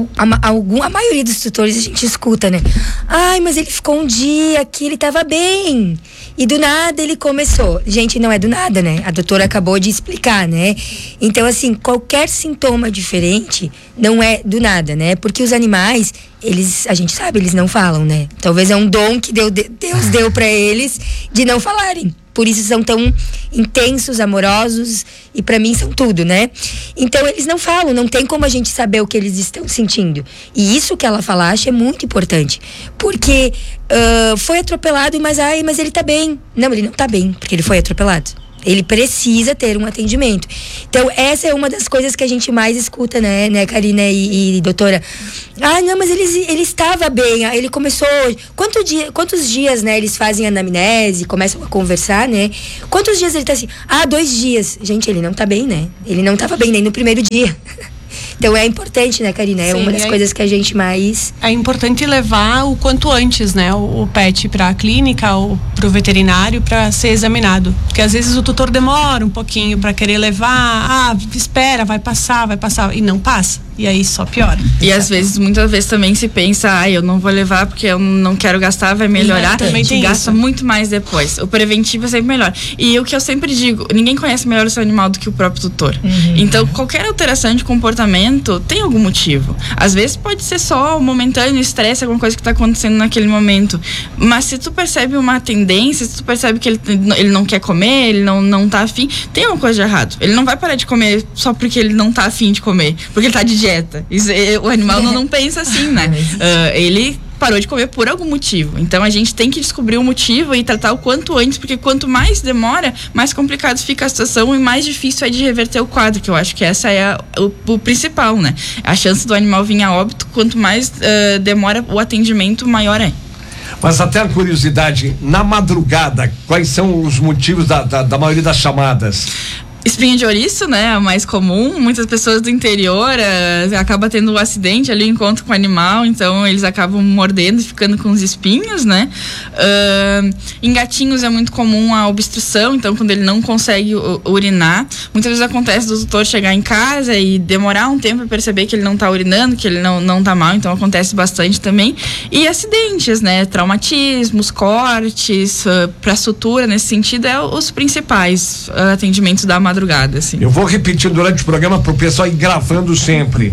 a maioria dos tutores a gente escuta, né? Ai, mas ele ficou um dia que ele tava bem. E do nada ele começou. Gente, não é do nada, né? A doutora acabou de explicar, né? Então, assim, qualquer sintoma diferente não é do nada, né? Porque os animais, a gente sabe, eles não falam, né? Talvez é um dom que Deus deu pra eles de não falarem. Por isso são tão intensos, amorosos, e pra mim são tudo, né? Então eles não falam, não tem como a gente saber o que eles estão sentindo. E isso que ela falaste é muito importante. Porque foi atropelado, mas ele tá bem. Não, ele não tá bem, porque ele foi atropelado. Ele precisa ter um atendimento. Então, essa é uma das coisas que a gente mais escuta, né, Karina e doutora? Ah, não, mas ele estava bem, ele começou... Quantos dias, né, eles fazem anamnese, começam a conversar, né? Quantos dias ele tá assim? 2 dias. Gente, ele não tá bem, né? Ele não tava bem nem no primeiro dia. Então é importante, né, Karina? É uma das coisas que a gente mais... É importante levar o quanto antes, né, o pet para a clínica ou pro veterinário para ser examinado. Porque às vezes o tutor demora um pouquinho para querer levar, espera, vai passar, e não passa. E aí só piora. E às vezes, muitas vezes também se pensa, eu não vou levar porque eu não quero gastar, vai melhorar. Também tem gasta muito mais depois. O preventivo é sempre melhor. E o que eu sempre digo, ninguém conhece melhor o seu animal do que o próprio tutor. Então, qualquer alteração de comportamento tem algum motivo. Às vezes pode ser só momentâneo, estresse, alguma coisa que está acontecendo naquele momento. Mas se tu percebe uma tendência, se tu percebe que ele não quer comer, ele não tá afim, tem alguma coisa de errado. Ele não vai parar de comer só porque ele não tá afim de comer, porque ele tá de dieta. Isso, o animal não pensa assim, né? Ele parou de comer por algum motivo. Então a gente tem que descobrir o motivo e tratar o quanto antes, porque quanto mais demora, mais complicado fica a situação e mais difícil é de reverter o quadro, que eu acho que essa é o principal, né? A chance do animal vir a óbito, quanto mais demora o atendimento, maior é. Mas até a curiosidade, na madrugada, quais são os motivos da maioria das chamadas? Espinha de ouriço, né, a mais comum. Muitas pessoas do interior acabam tendo um acidente ali, encontro com o animal, então eles acabam mordendo e ficando com os espinhos, né. Em gatinhos é muito comum a obstrução, então quando ele não consegue urinar, muitas vezes acontece do tutor chegar em casa e demorar um tempo para perceber que ele não tá urinando, que ele não tá mal, então acontece bastante também. E acidentes, né, traumatismos, cortes, para sutura, nesse sentido, é os principais atendimentos da madrugada, assim. Eu vou repetir durante o programa pro pessoal ir gravando sempre.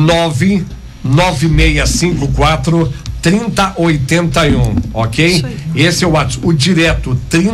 99654 3081, ok? Esse é o WhatsApp. O direto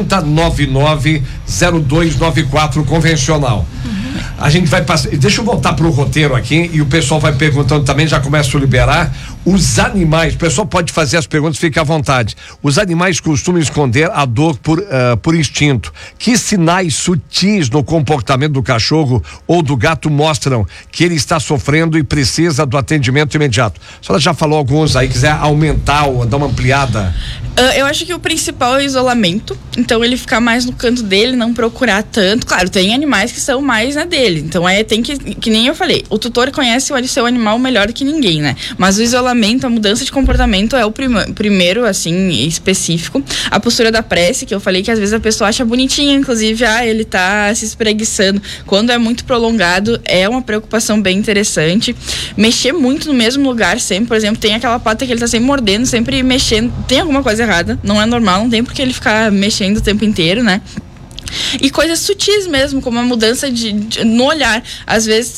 3099-0294 convencional. A gente vai passar. Deixa eu voltar pro roteiro aqui e o pessoal vai perguntando também, já começo a liberar. Os animais, o pessoal pode fazer as perguntas, fique à vontade. Os animais costumam esconder a dor por instinto. Que sinais sutis no comportamento do cachorro ou do gato mostram que ele está sofrendo e precisa do atendimento imediato? A senhora já falou alguns aí, quiser aumentar ou dar uma ampliada? Eu acho que o principal é o isolamento, então ele ficar mais no canto dele, não procurar tanto. Claro, tem animais que são mais na dele, então tem que nem eu falei, o tutor conhece o seu animal melhor que ninguém, né? Mas o isolamento, a mudança de comportamento é o primeiro, assim, específico. A postura da prece, que eu falei que às vezes a pessoa acha bonitinha, inclusive, ele tá se espreguiçando. Quando é muito prolongado, é uma preocupação bem interessante. Mexer muito no mesmo lugar sempre, por exemplo, tem aquela pata que ele tá sempre mordendo, sempre mexendo, tem alguma coisa errada, não é normal, não tem porque ele ficar mexendo o tempo inteiro, né? E coisas sutis mesmo, como a mudança no olhar. Às vezes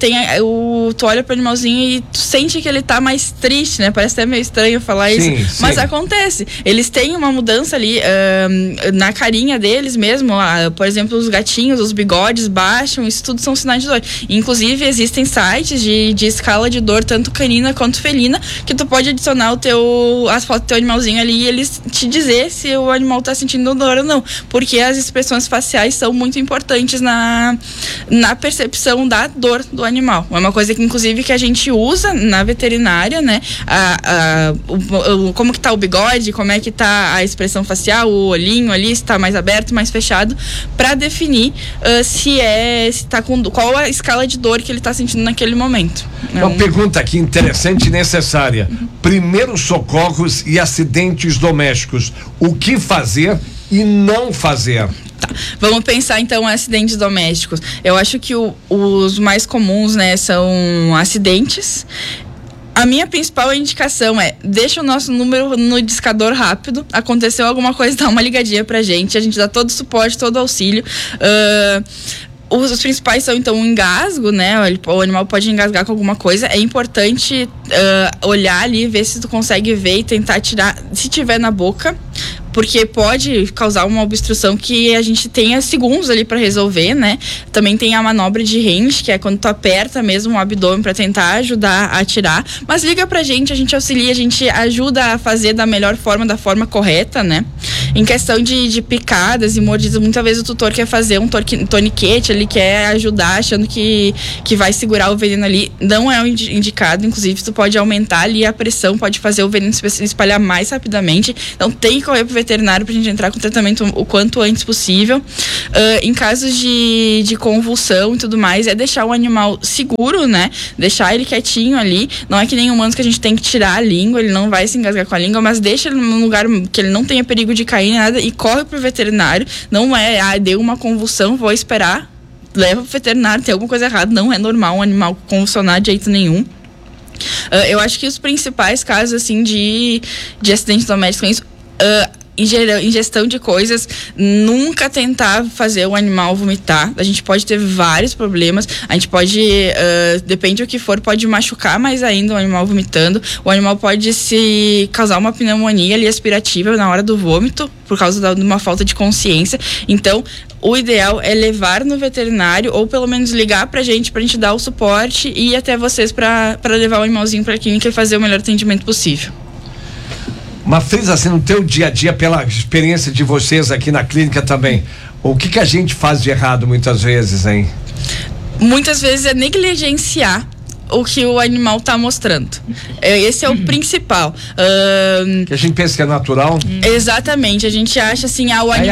tu olha pro animalzinho e tu sente que ele tá mais triste, né? Parece até meio estranho falar isso, mas acontece. Eles têm uma mudança ali na carinha deles mesmo. Por exemplo, os gatinhos, os bigodes baixam, isso tudo são sinais de dor. Inclusive, existem sites de escala de dor, tanto canina quanto felina, que tu pode adicionar as fotos do teu animalzinho ali e eles te dizer se o animal tá sentindo dor ou não. Porque as expressões faciais são muito importantes na percepção da dor do animal. É uma coisa que, inclusive, que a gente usa na veterinária, né? Como que tá o bigode, como é que tá a expressão facial, o olhinho ali, se tá mais aberto, mais fechado, para definir se tá com qual a escala de dor que ele tá sentindo naquele momento. Uma pergunta aqui interessante e necessária. Primeiros socorros e acidentes domésticos. O que fazer e não fazer? Vamos pensar então em acidentes domésticos. Eu acho que os mais comuns, né, são acidentes. A minha principal indicação é: deixa o nosso número no discador rápido. Aconteceu alguma coisa, dá uma ligadinha pra gente. A gente dá todo o suporte, todo o auxílio. Os principais são, então, o engasgo, né? O animal pode engasgar com alguma coisa. É importante olhar ali, ver se tu consegue ver e tentar tirar, se tiver na boca, porque pode causar uma obstrução que a gente tenha segundos ali para resolver, né? Também tem a manobra de range, que é quando tu aperta mesmo o abdômen para tentar ajudar a tirar. Mas liga pra gente, a gente auxilia, a gente ajuda a fazer da melhor forma, da forma correta, né? Em questão de picadas e mordidas, muitas vezes o tutor quer fazer um toniquete, ele quer ajudar, achando que vai segurar o veneno ali. Não é o indicado, inclusive tu pode aumentar ali a pressão, pode fazer o veneno se espalhar mais rapidamente. Então tem que correr pro veterinário pra gente entrar com o tratamento o quanto antes possível. Em casos de convulsão e tudo mais, é deixar o animal seguro, né? Deixar ele quietinho ali. Não é que nem humanos que a gente tem que tirar a língua, ele não vai se engasgar com a língua, mas deixa ele num lugar que ele não tenha perigo de cair, nada, e corre pro veterinário. Não é, deu uma convulsão, vou esperar. Leva pro veterinário, tem alguma coisa errada. Não é normal um animal convulsionar de jeito nenhum. Eu acho que os principais casos, assim, de acidentes domésticos, isso, ingestão de coisas, nunca tentar fazer o animal vomitar. A gente pode ter vários problemas, a gente pode, depende do que for, pode machucar mais ainda o animal vomitando. O animal pode se causar uma pneumonia ali aspirativa na hora do vômito, por causa de uma falta de consciência. Então, o ideal é levar no veterinário, ou pelo menos ligar pra gente dar o suporte e ir até vocês para levar o animalzinho pra clínica e fazer o melhor atendimento possível. Mafisa, assim, no teu dia a dia, pela experiência de vocês aqui na clínica também, o que a gente faz de errado muitas vezes, hein? Muitas vezes é negligenciar o que o animal está mostrando. Esse é o principal. Que a gente pensa que é natural. Exatamente, a gente acha assim,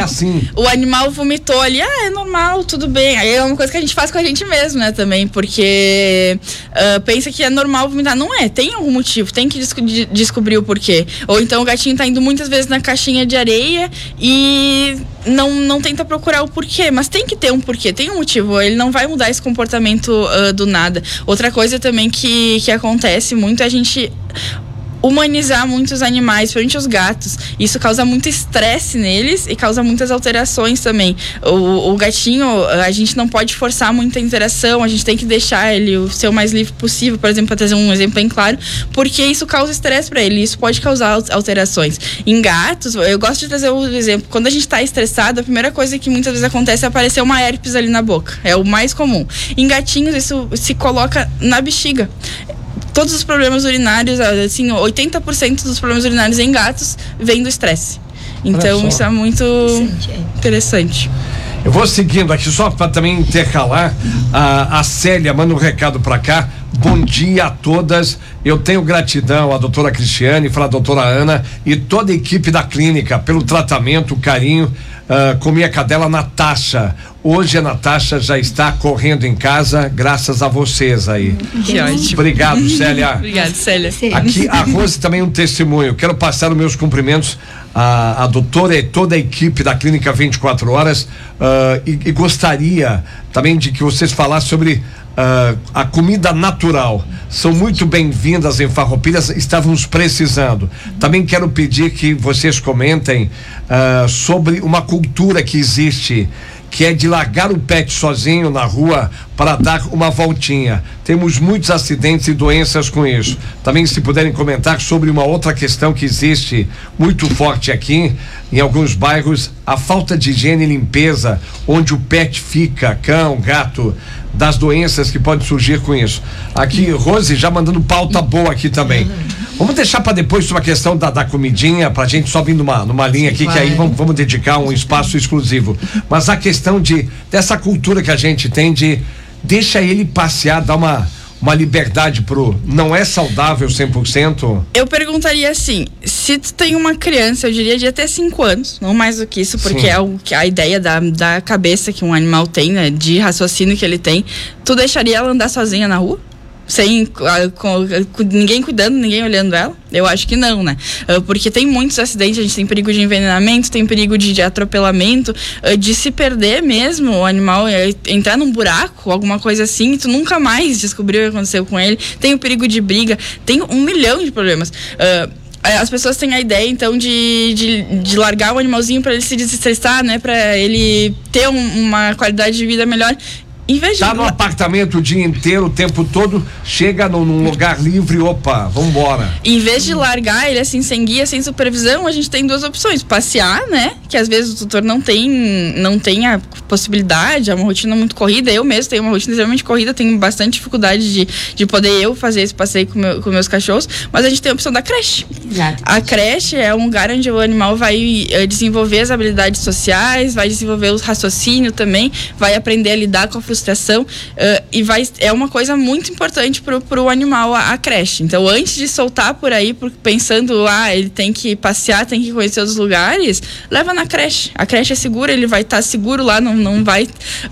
o animal vomitou ali, é normal, tudo bem. Aí é uma coisa que a gente faz com a gente mesmo, né, também, porque pensa que é normal vomitar. Não é, tem algum motivo, tem que descobrir o porquê. Ou então o gatinho tá indo muitas vezes na caixinha de areia e não tenta procurar o porquê, mas tem que ter um porquê, tem um motivo, ele não vai mudar esse comportamento do nada. Outra coisa também que acontece muito é a gente humanizar muitos animais, principalmente os gatos. Isso causa muito estresse neles e causa muitas alterações também. O gatinho, a gente não pode forçar muita interação, a gente tem que deixar ele ser o mais livre possível, por exemplo, para trazer um exemplo bem claro, porque isso causa estresse para ele, isso pode causar alterações. Em gatos, eu gosto de trazer um exemplo, quando a gente está estressado, a primeira coisa que muitas vezes acontece é aparecer uma herpes ali na boca, é o mais comum. Em gatinhos, isso se coloca na bexiga. Todos os problemas urinários, assim, 80% dos problemas urinários em gatos vêm do estresse. Então, isso é muito interessante. Eu vou seguindo aqui, só para também intercalar. A Célia manda um recado para cá. Bom dia a todas. Eu tenho gratidão à doutora Cristiane, à doutora Ana e toda a equipe da clínica pelo tratamento, o carinho. Com minha cadela Natasha. Hoje a Natasha já está correndo em casa, graças a vocês aí. Que ótimo. Obrigado, Célia. Obrigada, Célia. Aqui a Rose também um testemunho. Quero passar os meus cumprimentos à doutora e toda a equipe da Clínica 24 Horas e gostaria também de que vocês falassem sobre a comida natural. São muito bem-vindas em Farroupilhas, estávamos precisando. Também quero pedir que vocês comentem sobre uma cultura que existe, que é de largar o pet sozinho na rua para dar uma voltinha. Temos muitos acidentes e doenças com isso. Também, se puderem comentar sobre uma outra questão que existe muito forte aqui, em alguns bairros, a falta de higiene e limpeza, onde o pet fica, cão, gato, das doenças que podem surgir com isso. Aqui, Rose, já mandando pauta boa aqui também. Vamos deixar para depois uma questão da comidinha, pra gente só vir numa linha aqui, que aí vamos dedicar um espaço exclusivo. Mas a questão dessa cultura que a gente tem de deixa ele passear, dar uma liberdade não é saudável 100%? Eu perguntaria assim, se tu tem uma criança, eu diria de até 5 anos, não mais do que isso, porque sim, é a ideia da cabeça que um animal tem, né, de raciocínio que ele tem, tu deixaria ela andar sozinha na rua? sem ninguém cuidando, ninguém olhando ela? Eu acho que não, né? Porque tem muitos acidentes, a gente tem perigo de envenenamento, tem perigo de atropelamento, de se perder mesmo, o animal entrar num buraco, alguma coisa assim, e tu nunca mais descobriu o que aconteceu com ele. Tem o perigo de briga, tem 1 milhão de problemas. As pessoas têm a ideia, então, de largar o animalzinho para ele se desestressar, né? Para ele ter uma qualidade de vida melhor. Em vez tá no apartamento o dia inteiro, o tempo todo, chega num lugar livre, opa, vambora. Em vez de largar ele assim, sem guia, sem supervisão, a gente tem 2 opções. Passear, né? Que às vezes o tutor não tem a possibilidade, é uma rotina muito corrida. Eu mesmo tenho uma rotina extremamente corrida, tenho bastante dificuldade de poder eu fazer esse passeio com meus cachorros, mas a gente tem a opção da creche. Exato. A creche é um lugar onde o animal vai desenvolver as habilidades sociais, vai desenvolver o raciocínio também, vai aprender a lidar com a frustração, é uma coisa muito importante pro animal, a creche. Então, antes de soltar por aí, pensando, ele tem que passear, tem que conhecer os lugares, leva na creche. A creche é segura, ele vai estar seguro lá, não vai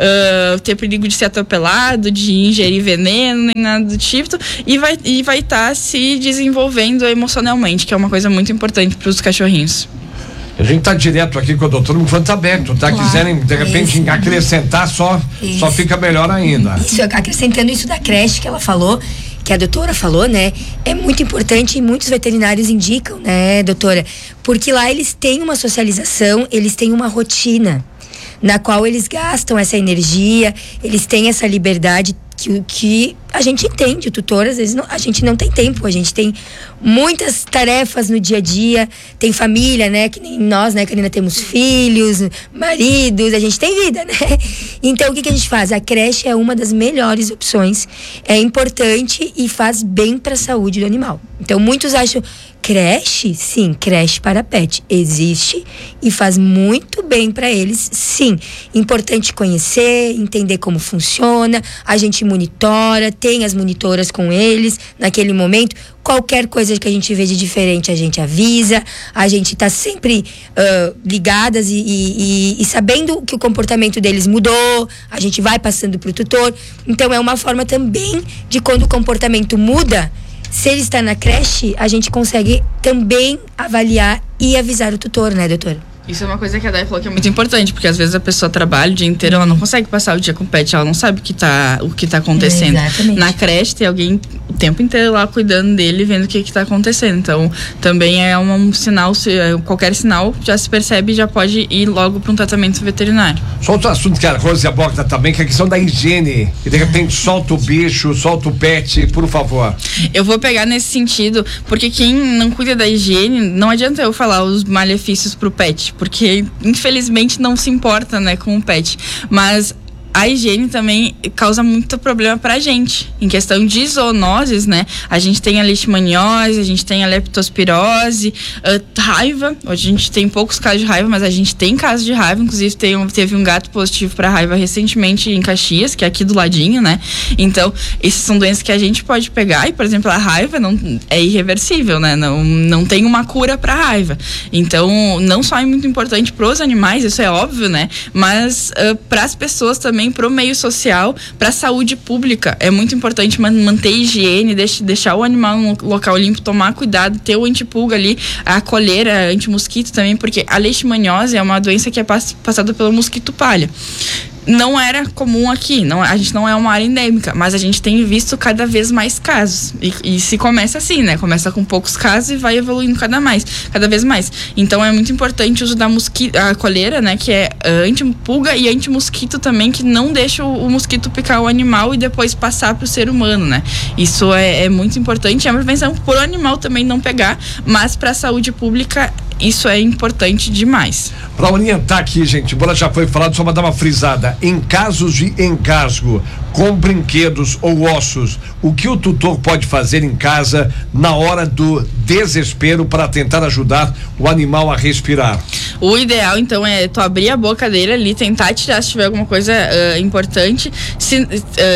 ter perigo de ser atropelado, de ingerir veneno, nem nada do tipo, e vai estar se desenvolvendo emocionalmente, que é uma coisa muito importante para os cachorrinhos. A gente tá direto aqui com o doutor, no canto aberto, tá? Claro, quiserem, de repente, acrescentar, só fica melhor ainda. Isso, acrescentando isso da creche que ela falou, que a doutora falou, né? É muito importante e muitos veterinários indicam, né, doutora? Porque lá eles têm uma socialização, eles têm uma rotina na qual eles gastam essa energia, eles têm essa liberdade que a gente entende, o tutor, às vezes a gente não tem tempo, a gente tem muitas tarefas no dia a dia, tem família, né, que nem nós, né, Karina, temos filhos, maridos, a gente tem vida, né? Então, o que a gente faz? A creche é uma das melhores opções, é importante e faz bem para a saúde do animal. Então, muitos acham, creche? Sim, creche para pet existe e faz muito bem para eles, sim. Importante conhecer, entender como funciona, a gente monitora, tem as monitoras com eles naquele momento. Qualquer coisa que a gente vê de diferente, a gente avisa, a gente tá sempre ligadas e sabendo que o comportamento deles mudou, a gente vai passando pro tutor. Então é uma forma também de, quando o comportamento muda, se ele está na creche, a gente consegue também avaliar e avisar o tutor, né, doutora? Isso é uma coisa que a Day falou que é muito importante, porque às vezes a pessoa trabalha o dia inteiro, ela não consegue passar o dia com o pet, ela não sabe o que tá acontecendo. Exatamente. Na creche tem alguém o tempo inteiro lá cuidando dele, vendo o que tá acontecendo. Então, também é um sinal, qualquer sinal já se percebe e já pode ir logo para um tratamento veterinário. Só outro assunto que a Rose aborda também, que é a questão da higiene. E de repente solta o bicho, solta o pet, por favor. Eu vou pegar nesse sentido, porque quem não cuida da higiene, não adianta eu falar os malefícios pro pet, porque infelizmente não se importa, né, com o pet, mas a higiene também causa muito problema pra gente. Em questão de zoonoses, né? A gente tem a leishmaniose, a gente tem a leptospirose, raiva. Hoje a gente tem poucos casos de raiva, mas a gente tem casos de raiva. Inclusive teve um gato positivo pra raiva recentemente em Caxias, que é aqui do ladinho, né? Então, essas são doenças que a gente pode pegar e, por exemplo, a raiva não é irreversível, né? Não tem uma cura pra raiva. Então, não só é muito importante pros animais, isso é óbvio, né? Mas pras pessoas também, pro meio social, pra saúde pública, é muito importante manter higiene, deixar o animal em um local limpo, tomar cuidado, ter o antipulga ali, a coleira anti-mosquito também, porque a leishmaniose é uma doença que é passada pelo mosquito palha. Não era comum aqui, a gente não é uma área endêmica, mas a gente tem visto cada vez mais casos. E se começa assim, né? Começa com poucos casos e vai evoluindo cada vez mais. Então é muito importante o uso da a coleira, né? Que é antipulga e anti-mosquito também, que não deixa o mosquito picar o animal e depois passar para o ser humano, né? Isso é muito importante. É uma prevenção pro animal também não pegar, mas para a saúde pública isso é importante demais. Para orientar aqui, gente, embora já foi falado, só para dar uma frisada, em casos de engasgo com brinquedos ou ossos, o que o tutor pode fazer em casa na hora do desespero para tentar ajudar o animal a respirar? O ideal, então, é tu abrir a boca dele ali, tentar tirar se tiver alguma coisa importante, se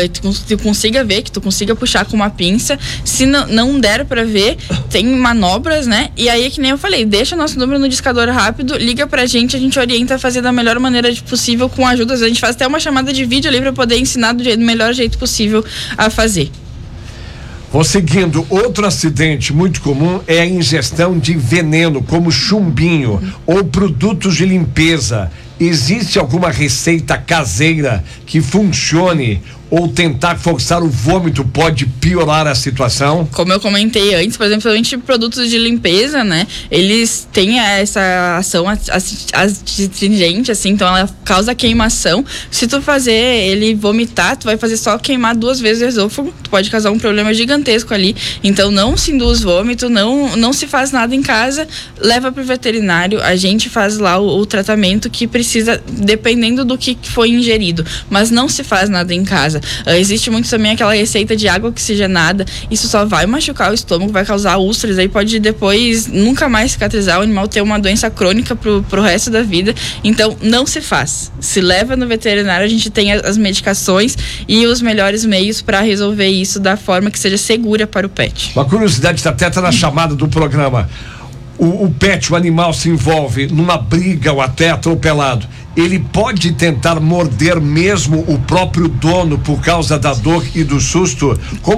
tu consiga ver, que tu consiga puxar com uma pinça. Se não der para ver, tem manobras, né? E aí, que nem eu falei, deixa nosso número no discador rápido, liga pra gente, a gente orienta a fazer da melhor maneira possível, com ajuda. A gente faz até uma chamada de vídeo ali pra poder ensinar do melhor jeito possível a fazer. Vou seguindo. Outro acidente muito comum é a ingestão de veneno, como chumbinho ou produtos de limpeza. Existe alguma receita caseira que funcione ou tentar forçar o vômito pode piorar a situação? Como eu comentei antes, por exemplo, principalmente produtos de limpeza, né? Eles têm essa ação astringente, assim, então ela causa queimação. Se tu fazer ele vomitar, tu vai fazer só queimar 2 vezes o esôfago, tu pode causar um problema gigantesco ali. Então não se induz vômito, não se faz nada em casa, leva pro veterinário, a gente faz lá o tratamento que precisa, dependendo do que foi ingerido, mas não se faz nada em casa. Existe muito também aquela receita de água oxigenada, isso só vai machucar o estômago, vai causar úlceras, aí pode depois nunca mais cicatrizar, o animal ter uma doença crônica pro resto da vida. Então não se faz, se leva no veterinário, a gente tem as medicações e os melhores meios para resolver isso da forma que seja segura para o pet. Uma curiosidade está até na chamada do programa. O pet, o animal, se envolve numa briga ou até atropelado, ele pode tentar morder mesmo o próprio dono por causa da dor e do susto? Como